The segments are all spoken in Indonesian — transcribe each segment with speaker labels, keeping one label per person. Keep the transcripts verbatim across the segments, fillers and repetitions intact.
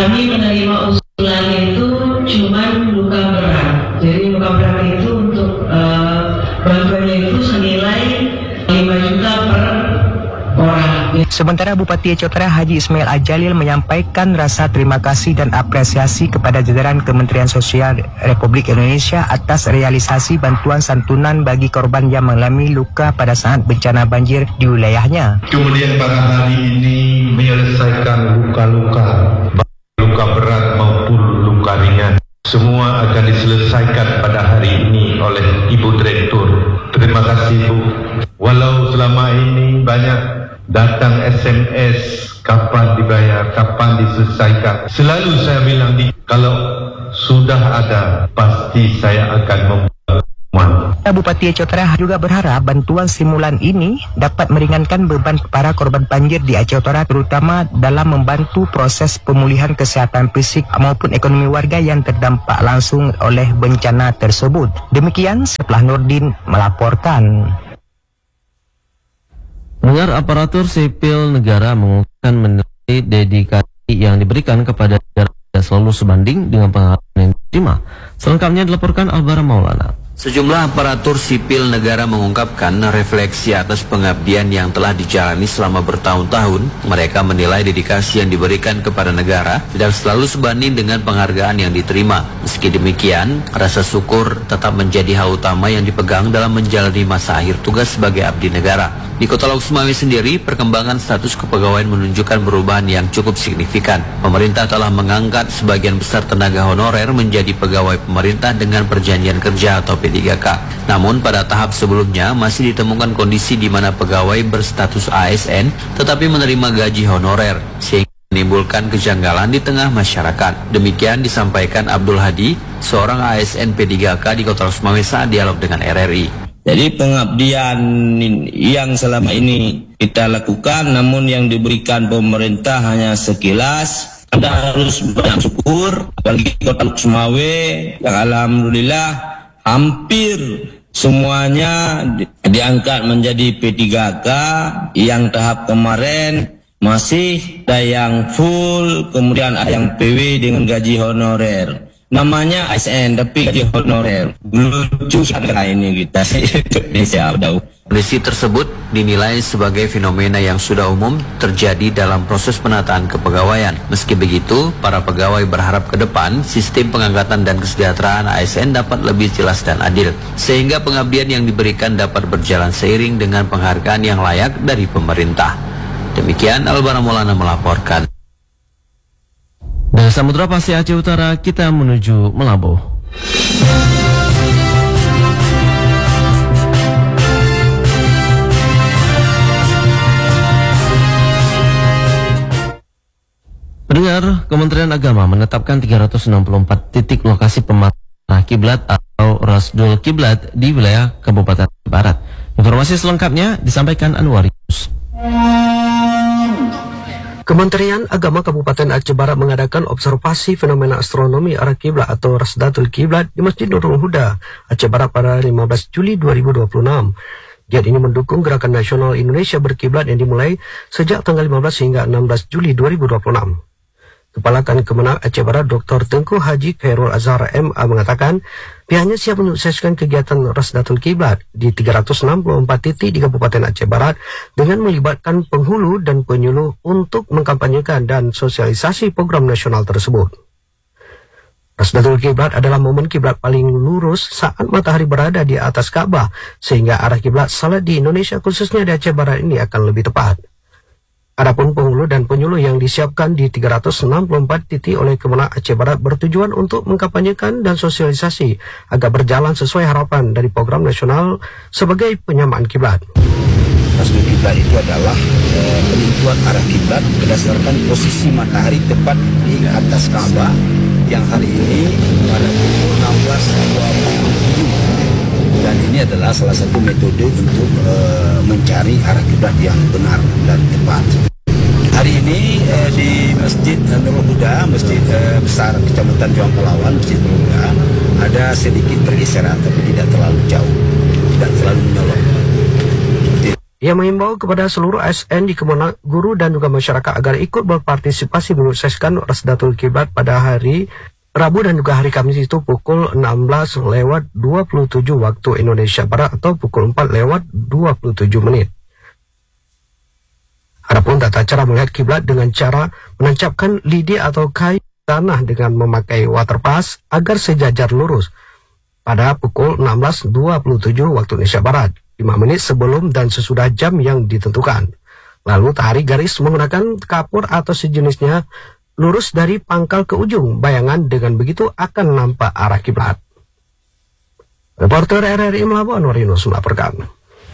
Speaker 1: Kami menerima usulan itu cuma luka berat. Jadi luka berat itu untuk uh, bantuannya itu senilai lima juta per orang.
Speaker 2: Sementara Bupati Aceh Utara Haji Ismail Ajalil menyampaikan rasa terima kasih dan apresiasi kepada jajaran Kementerian Sosial Republik Indonesia atas realisasi bantuan santunan bagi korban yang mengalami luka pada saat bencana banjir di wilayahnya.
Speaker 3: Kemudian pada hari ini menyelesaikan luka-luka, luka berat maupun luka ringan. Semua akan diselesaikan pada hari ini oleh Ibu Direktur. Terima kasih Bu. Walau selama ini banyak datang S M S, kapan dibayar, kapan diselesaikan. Selalu saya bilang, di, kalau sudah ada, pasti saya akan membuat.
Speaker 2: Bupati Aceh Utara juga berharap bantuan stimulan ini dapat meringankan beban para korban banjir di Aceh Utara, terutama dalam membantu proses pemulihan kesehatan fisik maupun ekonomi warga yang terdampak langsung oleh bencana tersebut. Demikian, Seplah Nurdin melaporkan.
Speaker 4: Pendengar, aparatur sipil negara mengungkapkan menilai dedikasi yang diberikan kepada negara tidak selalu sebanding dengan penghargaan yang diterima. Selengkapnya dilaporkan Albara Maulana.
Speaker 5: Sejumlah aparatur sipil negara mengungkapkan refleksi atas pengabdian yang telah dijalani selama bertahun-tahun. Mereka menilai dedikasi yang diberikan kepada negara tidak selalu sebanding dengan penghargaan yang diterima. Meski demikian, rasa syukur tetap menjadi hal utama yang dipegang dalam menjalani masa akhir tugas sebagai abdi negara. Di Kota Lok Sumawe sendiri, perkembangan status kepegawaian menunjukkan perubahan yang cukup signifikan. Pemerintah telah mengangkat sebagian besar tenaga honorer menjadi pegawai pemerintah dengan perjanjian kerja atau P tiga K. Namun pada tahap sebelumnya masih ditemukan kondisi di mana pegawai berstatus A S N tetapi menerima gaji honorer, sehingga menimbulkan kejanggalan di tengah masyarakat. Demikian disampaikan Abdul Hadi, seorang A S N P tiga K di Kota Lok Sumawe saat dialog dengan R R I.
Speaker 6: Jadi pengabdian yang selama ini kita lakukan, namun yang diberikan pemerintah hanya sekilas. Kita harus bersyukur, apalagi Kota Lok Sumawe yang alhamdulillah hampir semuanya di, diangkat menjadi P tiga K. Yang tahap kemarin masih ada yang full, kemudian ada yang P W dengan gaji honorer. Namanya A S N tapi gaji honorer. Lucu sekali ini kita Indonesia.
Speaker 5: Kondisi tersebut dinilai sebagai fenomena yang sudah umum terjadi dalam proses penataan kepegawaian. Meski begitu, para pegawai berharap ke depan sistem pengangkatan dan kesejahteraan A S N dapat lebih jelas dan adil, sehingga pengabdian yang diberikan dapat berjalan seiring dengan penghargaan yang layak dari pemerintah. Demikian Albara Maulana melaporkan.
Speaker 4: Dari Samudra Pasir Aceh Utara, kita menuju Melabuh. Pendengar, Kementerian Agama menetapkan tiga ratus enam puluh empat titik lokasi pematah kiblat atau rasdul kiblat di wilayah Kabupaten Barat. Informasi selengkapnya disampaikan Anwar Yus.
Speaker 7: Kementerian Agama Kabupaten Aceh Barat mengadakan observasi fenomena astronomi arah kiblat atau Rasdatul Kiblat di Masjid Nurul Huda, Aceh Barat pada lima belas Juli dua ribu dua puluh enam. Giat ini mendukung Gerakan Nasional Indonesia Berkiblat yang dimulai sejak tanggal lima belas hingga enam belas Juli dua ribu dua puluh enam. Kepala Kan Kemenang Aceh Barat Doktor Tengku Haji Khairul Azhar M A mengatakan pihaknya siap menyukseskan kegiatan Rasdatul Kiblat di tiga ratus enam puluh empat titik di Kabupaten Aceh Barat dengan melibatkan penghulu dan penyuluh untuk mengkampanyekan dan sosialisasi program nasional tersebut. Rasdatul Kiblat adalah momen kiblat paling lurus saat matahari berada di atas Ka'bah, sehingga arah kiblat salat di Indonesia khususnya di Aceh Barat ini akan lebih tepat. Adapun penghulu dan penyuluh yang disiapkan di tiga ratus enam puluh empat titik oleh Kemenang Aceh Barat bertujuan untuk mengkampanyekan dan sosialisasi agar berjalan sesuai harapan dari program nasional sebagai penyamaan kiblat.
Speaker 8: Rasdul kiblat itu adalah e, penentuan arah kiblat berdasarkan posisi matahari tepat di atas Ka'bah yang hari ini pada pukul enam belas dua puluh tujuh. Dan ini adalah salah satu metode untuk e, mencari arah kiblat yang benar dan tepat. Hari ini e, di Masjid Nurul Huda, Masjid e, besar Kecamatan Juang Palawan, Masjid Nurul Huda, ada sedikit pergeseran tapi tidak terlalu jauh, tidak terlalu menyolong.
Speaker 7: Ia mengimbau kepada seluruh A S N di Kemenang, guru dan juga masyarakat agar ikut berpartisipasi menyukseskan Rasdatul Kiblat pada hari Rabu dan juga hari Kamis itu pukul enam belas lewat dua puluh tujuh waktu Indonesia Barat atau pukul empat lewat dua puluh tujuh menit. Adapun tata cara melihat kiblat dengan cara menancapkan lidi atau kain tanah dengan memakai water pass agar sejajar lurus pada pukul enam belas dua puluh tujuh waktu Indonesia Barat, lima menit sebelum dan sesudah jam yang ditentukan. Lalu tarik garis menggunakan kapur atau sejenisnya lurus dari pangkal ke ujung bayangan, dengan begitu akan nampak arah kiblat. Reporter R R I Melabuh Anwar Yunus melaporkan.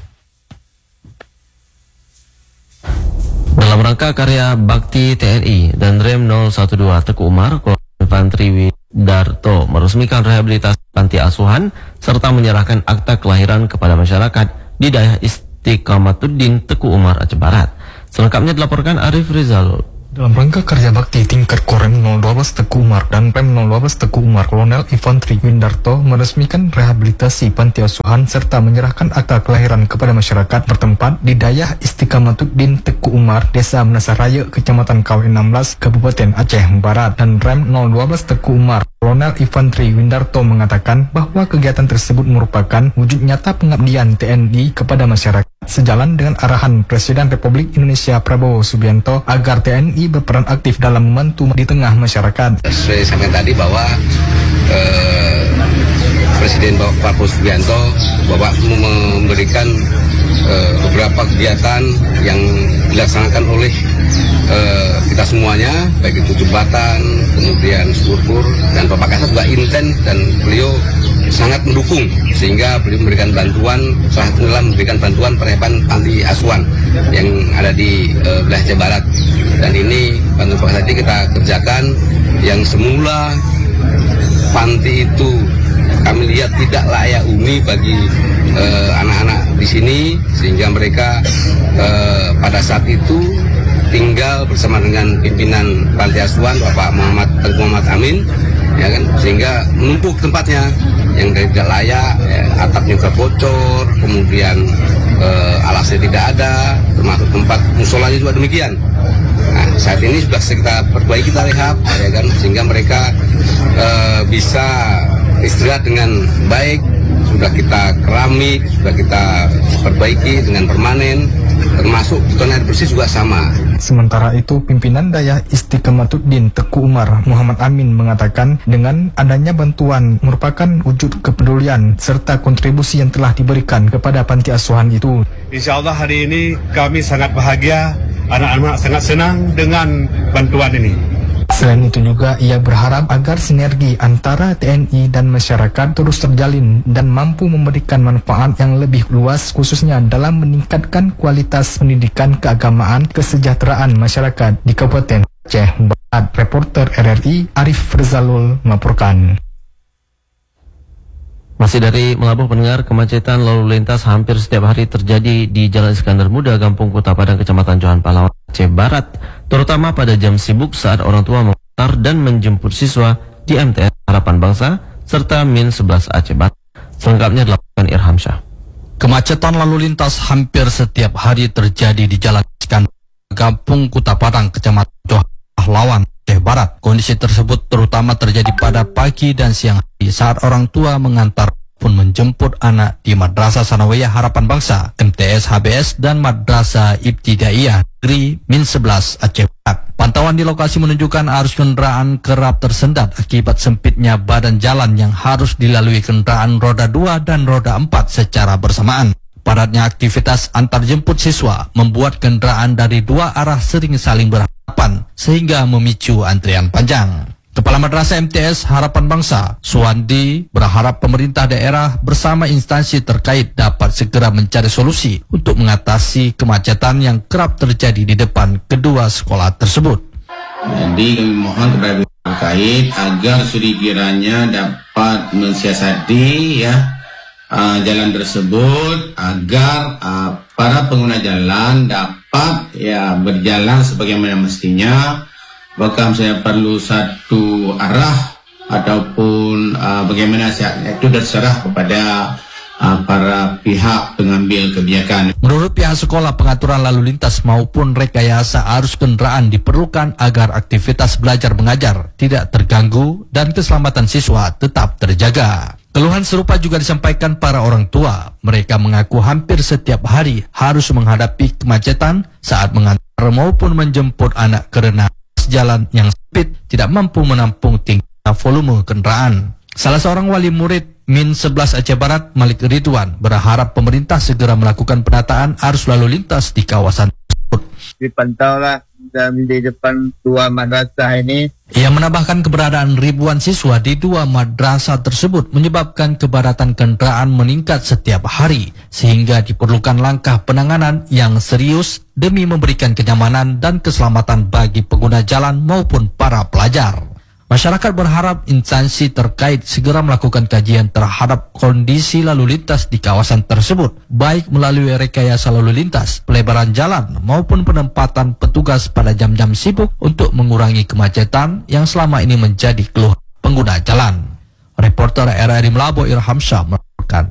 Speaker 4: Dalam rangka karya bakti T N I dan Rem nol satu dua Teku Umar, Kolonel Infantri Widarto meresmikan rehabilitasi panti asuhan serta menyerahkan akta kelahiran kepada masyarakat di daerah Istiqamatuddin Teku Umar Aceh Barat. Selengkapnya dilaporkan Arif Rizal.
Speaker 9: Dalam rangka kerja bakti tingkat Korem nol dua belas Teku Umar dan Pem nol dua belas Teku Umar, Kolonel Infantri Widarto meresmikan rehabilitasi panti asuhan serta menyerahkan akta kelahiran kepada masyarakat bertempat di daerah Istiqamatuddin Teku Umar, Desa Menasah Raya, Kecamatan K W enam belas, Kabupaten Aceh Barat. Dan Rem nol dua belas Teku Umar, Kolonel Infantri Widarto mengatakan bahwa kegiatan tersebut merupakan wujud nyata pengabdian T N I kepada masyarakat, sejalan dengan arahan Presiden Republik Indonesia Prabowo Subianto agar T N I berperan aktif dalam membantu di tengah masyarakat.
Speaker 10: Saya sampaikan tadi bahwa eh, Presiden Bapak Prabowo Subianto Bapak memberikan eh, beberapa kegiatan yang dilaksanakan oleh eh, kita semuanya, baik itu jembatan, kemudian struktur, dan Bapak Kasat juga intens dan beliau sangat mendukung, sehingga beliau memberikan bantuan, salah satu dalam memberikan bantuan perheban panti asuhan yang ada di uh, wilayah Jawa Barat. Dan ini bantuan tadi kita kerjakan yang semula panti itu kami lihat tidak layak huni bagi anak-anak uh, di sini, sehingga mereka uh, pada saat itu tinggal bersama dengan pimpinan panti asuhan Bapak Muhammad Tengku Muhammad Amin, ya kan, sehingga menumpuk tempatnya yang tidak layak, ya, atapnya juga bocor, kemudian eh, alasnya tidak ada, termasuk tempat musolanya juga demikian. Nah, saat ini sudah kita perbaiki, kita rehab, ya kan, sehingga mereka eh, bisa istirahat dengan baik. Sudah kita keramik, sudah kita perbaiki dengan permanen, termasuk butuh air bersih juga sama.
Speaker 9: Sementara itu, pimpinan daerah Istiqamatuddin Teku Umar Muhammad Amin mengatakan dengan adanya bantuan merupakan wujud kepedulian serta kontribusi yang telah diberikan kepada panti asuhan itu.
Speaker 11: Insya Allah hari ini kami sangat bahagia, anak-anak sangat senang dengan bantuan ini.
Speaker 9: Selain itu juga ia berharap agar sinergi antara T N I dan masyarakat terus terjalin dan mampu memberikan manfaat yang lebih luas, khususnya dalam meningkatkan kualitas pendidikan keagamaan kesejahteraan masyarakat di Kabupaten Aceh Barat. Reporter R R I Arif Rizalul melaporkan.
Speaker 4: Masih dari Melabuh, pendengar, kemacetan lalu lintas hampir setiap hari terjadi di Jalan Iskandar Muda, Kampung Kuta Padang, Kecamatan Johan Pahlawan, Aceh Barat, terutama pada jam sibuk saat orang tua mengantar dan menjemput siswa di M T S Harapan Bangsa serta Min sebelas Aceh Barat. Selengkapnya dilakukan Irham Syah.
Speaker 12: Kemacetan lalu lintas hampir setiap hari terjadi di Jalan Iskandar, Kampung Kuta Padang, Kecamatan Johan Pahlawan, Aceh Barat. Kondisi tersebut terutama terjadi pada pagi dan siang hari saat orang tua mengantar pun menjemput anak di Madrasah Sanawiyah Harapan Bangsa, M T S H B S, dan Madrasah Ibtidaiyah Negeri Min sebelas Aceh Barat. Pantauan di lokasi menunjukkan arus kendaraan kerap tersendat akibat sempitnya badan jalan yang harus dilalui kendaraan roda dua dan roda empat secara bersamaan. Padatnya aktivitas antar jemput siswa membuat kendaraan dari dua arah sering saling berhadapan sehingga memicu antrian panjang. Kepala Madrasah M T S Harapan Bangsa, Suwandi, berharap pemerintah daerah bersama instansi terkait dapat segera mencari solusi untuk mengatasi kemacetan yang kerap terjadi di depan kedua sekolah tersebut.
Speaker 13: Jadi kami mohon kepada pihak terkait agar sekiranya dapat mensiasati ya uh, jalan tersebut agar uh, para pengguna jalan dapat ya berjalan sebagaimana mestinya. Bahkan saya perlu satu arah ataupun uh, bagaimana saya, itu terserah kepada uh, para pihak pengambil kebijakan.
Speaker 12: Menurut pihak sekolah, pengaturan lalu lintas maupun rekayasa arus kendaraan diperlukan agar aktivitas belajar mengajar tidak terganggu dan keselamatan siswa tetap terjaga. Keluhan serupa juga disampaikan para orang tua. Mereka mengaku hampir setiap hari harus menghadapi kemacetan saat mengantar maupun menjemput anak karena jalan yang sempit tidak mampu menampung tingginya volume kendaraan. Salah seorang wali murid Min sebelas Aceh Barat, Malik Ridwan, berharap pemerintah segera melakukan penataan arus lalu lintas di kawasan tersebut.
Speaker 14: Dipantaulah di depan dua madrasah ini.
Speaker 12: Ia menambahkan keberadaan ribuan siswa di dua madrasah tersebut menyebabkan kepadatan kendaraan meningkat setiap hari, sehingga diperlukan langkah penanganan yang serius demi memberikan kenyamanan dan keselamatan bagi pengguna jalan maupun para pelajar. Masyarakat berharap instansi terkait segera melakukan kajian terhadap kondisi lalu lintas di kawasan tersebut, baik melalui rekayasa lalu lintas, pelebaran jalan, maupun penempatan petugas pada jam-jam sibuk untuk mengurangi kemacetan yang selama ini menjadi keluhan pengguna jalan. Reporter R R I Melabo Irham Syah melaporkan.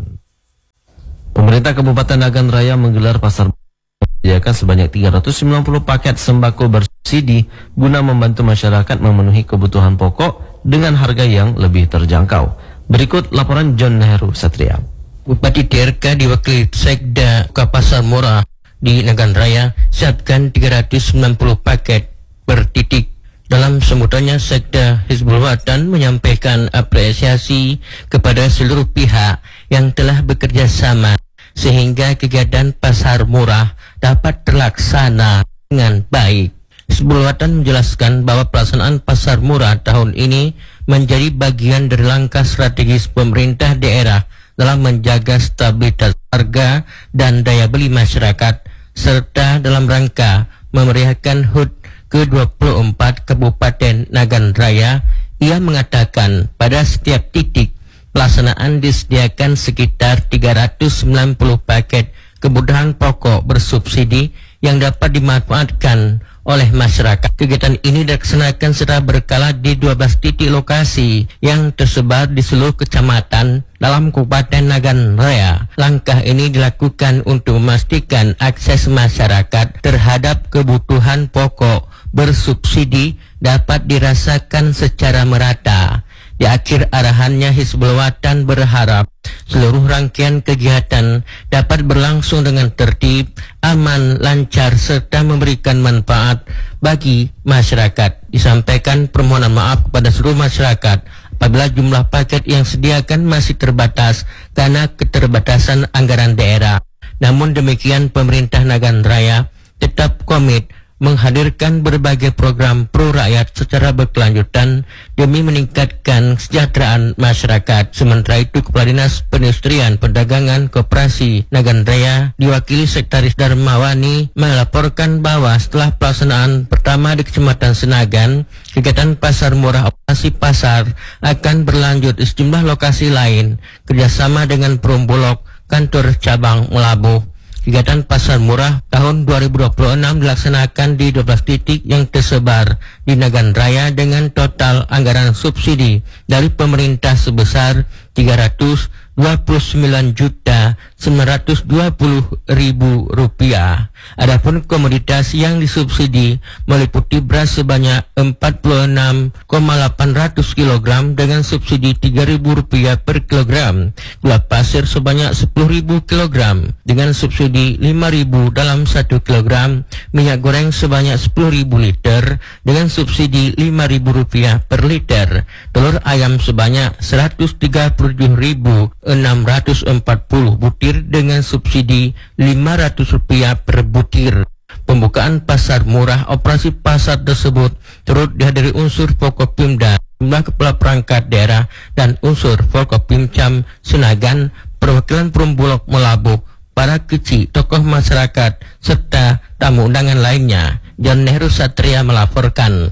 Speaker 4: Pemerintah Kabupaten Nagan Raya menggelar pasar menyediakan sebanyak tiga ratus sembilan puluh paket sembako bersubsidi guna membantu masyarakat memenuhi kebutuhan pokok dengan harga yang lebih terjangkau. Berikut laporan John Heru Satria.
Speaker 15: Bupati T R K diwakili Sekda Buka Pasar Murah di Nagan Raya siapkan tiga ratus sembilan puluh paket per titik. Dalam sambutannya, Sekda Hizbul Watan menyampaikan apresiasi kepada seluruh pihak yang telah bekerja sama sehingga kegiatan pasar murah dapat terlaksana dengan baik. Hizbul Watan menjelaskan bahwa pelaksanaan pasar murah tahun ini menjadi bagian dari langkah strategis pemerintah daerah dalam menjaga stabilitas harga dan daya beli masyarakat, serta dalam rangka memeriahkan H U D ke dua puluh empat Kabupaten Nagan Raya. Ia mengatakan pada setiap titik pelaksanaan disediakan sekitar tiga ratus sembilan puluh paket kebutuhan pokok bersubsidi yang dapat dimanfaatkan oleh masyarakat. Kegiatan ini dilaksanakan secara berkala di dua belas titik lokasi yang tersebar di seluruh kecamatan dalam Kabupaten Nagan Raya. Langkah ini dilakukan untuk memastikan akses masyarakat terhadap kebutuhan pokok bersubsidi dapat dirasakan secara merata. Di akhir arahannya, Hizbul Watan berharap seluruh rangkaian kegiatan dapat berlangsung dengan tertib, aman, lancar, serta memberikan manfaat bagi masyarakat. Disampaikan permohonan maaf kepada seluruh masyarakat apabila jumlah paket yang disediakan masih terbatas karena keterbatasan anggaran daerah. Namun demikian, pemerintah Nagan Raya tetap komit menghadirkan berbagai program pro rakyat secara berkelanjutan demi meningkatkan kesejahteraan masyarakat. Sementara itu, Kepala Dinas Perindustrian Perdagangan Koperasi Nagan Raya diwakili Sekretaris Darmawani melaporkan bahwa setelah pelaksanaan pertama di Kecamatan Senagan, kegiatan pasar murah operasi pasar akan berlanjut di sejumlah lokasi lain kerjasama dengan Perum Bulog kantor cabang Melabuh. Kegiatan pasar murah tahun dua ribu dua puluh enam dilaksanakan di dua belas titik yang tersebar di Nagan Raya dengan total anggaran subsidi dari pemerintah sebesar tiga ratus dua puluh sembilan juta sembilan ratus dua puluh ribu rupiah. Adapun komoditas yang disubsidi meliputi beras sebanyak empat puluh enam koma delapan ratus kilogram dengan subsidi tiga ribu rupiah per kilogram, gula pasir sebanyak sepuluh ribu kilogram dengan subsidi lima ribu dalam satu kilogram, minyak goreng sebanyak sepuluh ribu liter dengan subsidi lima ribu rupiah per liter, telur ayam sebanyak seratus tiga puluh tujuh ribu enam ratus empat puluh butir dengan subsidi lima ratus rupiah per butir. Pembukaan pasar murah operasi pasar tersebut turut dihadiri unsur Forkopimda, jumlah kepala perangkat daerah dan unsur Forkopimcam Senagan, perwakilan Perum Bulog Melabuh, para kecil, tokoh masyarakat, serta tamu undangan lainnya. John Heru Satria melaporkan.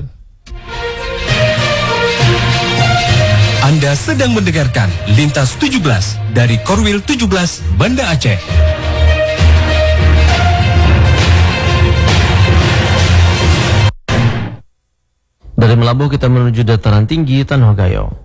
Speaker 16: Anda sedang mendengarkan Lintas tujuh belas dari Korwil tujuh belas Banda Aceh.
Speaker 4: Dari Melabuh kita menuju dataran tinggi Tanah Gayo.